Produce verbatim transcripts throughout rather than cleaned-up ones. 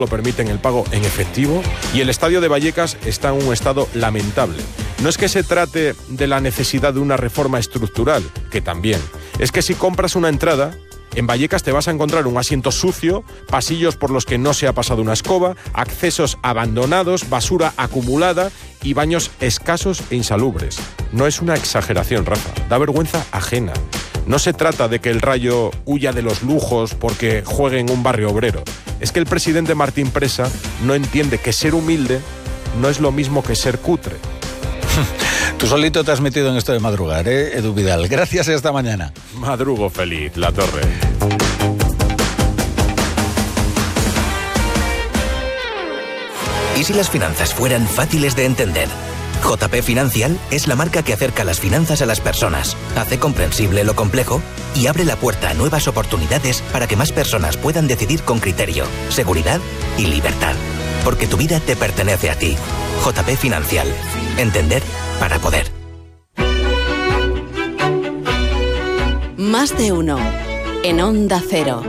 lo permiten el pago en efectivo y el estadio de Vallecas está en un estado lamentable. No es que se trate de la necesidad de una reforma estructural, que también. Es que si compras una entrada, en Vallecas te vas a encontrar un asiento sucio, pasillos por los que no se ha pasado una escoba, accesos abandonados, basura acumulada y baños escasos e insalubres. No es una exageración, Rafa, da vergüenza ajena. No se trata de que el Rayo huya de los lujos porque juegue en un barrio obrero. Es que el presidente Martín Presa no entiende que ser humilde no es lo mismo que ser cutre. Tú solito te has metido en esto de madrugar, ¿eh, Edu Vidal? Gracias y hasta mañana. Madrugo feliz, La Torre. ¿Y si las finanzas fueran fáciles de entender? J P Financial es la marca que acerca las finanzas a las personas, hace comprensible lo complejo y abre la puerta a nuevas oportunidades para que más personas puedan decidir con criterio, seguridad y libertad. Porque tu vida te pertenece a ti. J P Financial. Entender para poder. Más de uno. En Onda Cero.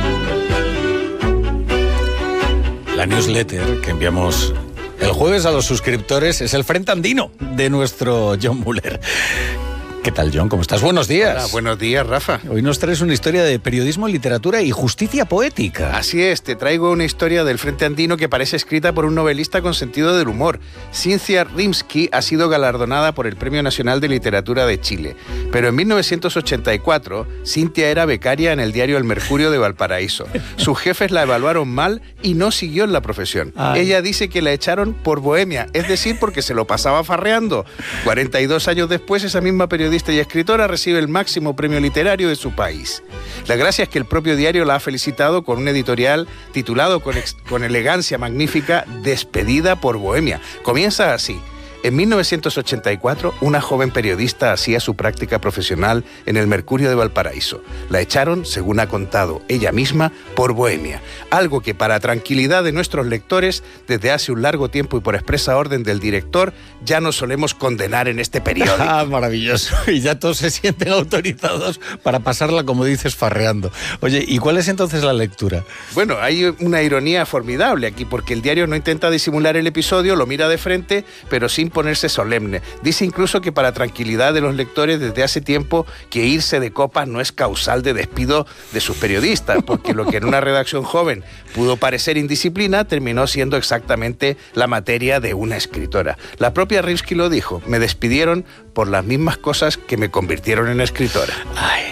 La newsletter que enviamos el jueves a los suscriptores es el Frente Andino de nuestro John Muller. ¿Qué tal, John? ¿Cómo estás? Buenos días. Hola, buenos días, Rafa. Hoy nos traes una historia de periodismo, literatura y justicia poética. Así es, te traigo una historia del Frente Andino que parece escrita por un novelista con sentido del humor. Cynthia Rimsky ha sido galardonada por el Premio Nacional de Literatura de Chile. Pero en mil novecientos ochenta y cuatro, Cynthia era becaria en el diario El Mercurio de Valparaíso. Sus jefes la evaluaron mal y no siguió en la profesión. Ay. Ella dice que la echaron por bohemia, es decir, porque se lo pasaba farreando. cuarenta y dos años después, esa misma periodista y escritora recibe el máximo premio literario de su país. La gracia es que el propio diario la ha felicitado con un editorial titulado con, ex, con elegancia magnífica Despedida por Bohemia. Comienza así. En mil novecientos ochenta y cuatro, una joven periodista hacía su práctica profesional en el Mercurio de Valparaíso. La echaron, según ha contado ella misma, por bohemia. Algo que, para tranquilidad de nuestros lectores, desde hace un largo tiempo y por expresa orden del director, ya no solemos condenar en este periódico. Ah, maravilloso. Y ya todos se sienten autorizados para pasarla, como dices, farreando. Oye, ¿y cuál es entonces la lectura? Bueno, hay una ironía formidable aquí, porque el diario no intenta disimular el episodio, lo mira de frente, pero sin ponerse solemne. Dice incluso que para tranquilidad de los lectores desde hace tiempo que irse de copas no es causal de despido de sus periodistas, porque lo que en una redacción joven pudo parecer indisciplina terminó siendo exactamente la materia de una escritora. La propia Rimsky lo dijo: me despidieron por las mismas cosas que me convirtieron en escritora. Ay.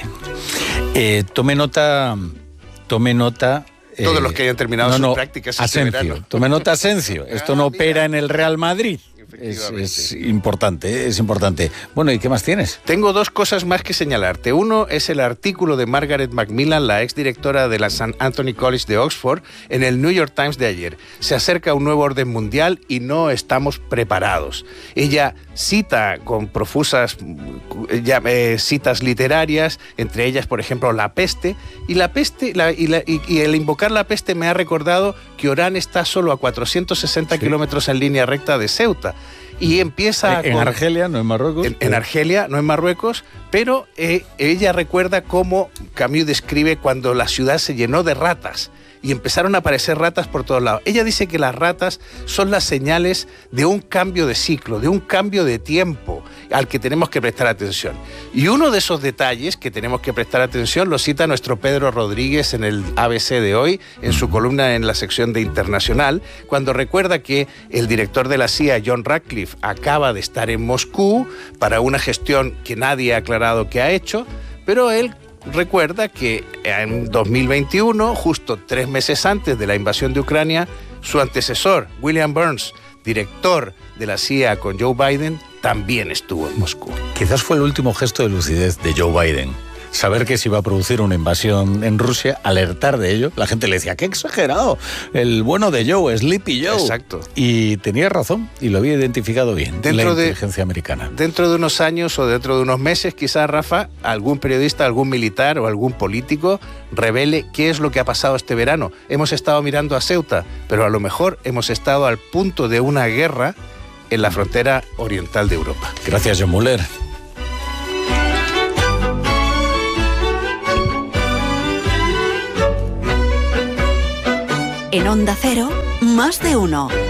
Eh, tome nota, tome nota. Todos eh, los que hayan terminado no, sus no, prácticas este Asencio. verano. Tome nota, Asencio. Esto no opera en el Real Madrid. Es, es importante, es importante. Bueno, ¿y qué más tienes? Tengo dos cosas más que señalarte. Uno es el artículo de Margaret Macmillan, la exdirectora de la Saint Anthony College de Oxford, en el New York Times de ayer. Se acerca un nuevo orden mundial y no estamos preparados. Ella cita con profusas ya, eh, citas literarias, entre ellas, por ejemplo, la peste, y la peste la, y, la, y, y el invocar la peste me ha recordado que Orán está solo a cuatrocientos sesenta sí. kilómetros en línea recta de Ceuta. Y empieza... En, con, en Argelia, no en Marruecos. En, en Argelia, no en Marruecos, pero eh, ella recuerda cómo Camus describe cuando la ciudad se llenó de ratas y empezaron a aparecer ratas por todos lados. Ella dice que las ratas son las señales de un cambio de ciclo, de un cambio de tiempo al que tenemos que prestar atención. Y uno de esos detalles que tenemos que prestar atención lo cita nuestro Pedro Rodríguez en el A B C de hoy, en su columna en la sección de Internacional, cuando recuerda que el director de la C I A, John Ratcliffe, acaba de estar en Moscú para una gestión que nadie ha aclarado que ha hecho, pero él recuerda que en dos mil veintiuno, justo tres meses antes de la invasión de Ucrania, su antecesor, William Burns, director de la C I A con Joe Biden, también estuvo en Moscú. Quizás fue el último gesto de lucidez de Joe Biden. Saber que se iba a producir una invasión en Rusia, alertar de ello. La gente le decía, ¡qué exagerado! El bueno de Joe, Sleepy Joe. Exacto. Y tenía razón, y lo había identificado bien, dentro la de, inteligencia americana. Dentro de unos años o dentro de unos meses, quizás, Rafa, algún periodista, algún militar o algún político revele qué es lo que ha pasado este verano. Hemos estado mirando a Ceuta, pero a lo mejor hemos estado al punto de una guerra en la frontera oriental de Europa. Gracias, John Muller. En Onda Cero, más de uno.